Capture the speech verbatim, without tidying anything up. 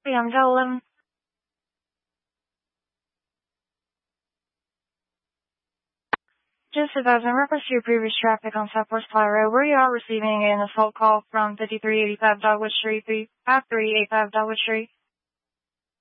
Hey, I'm Joel. Just about in reference to your previous traffic on Southwest Colorado, where you are receiving an assault call from fifty-three eighty-five Dogwood Street, five three eight five Dogwood Street.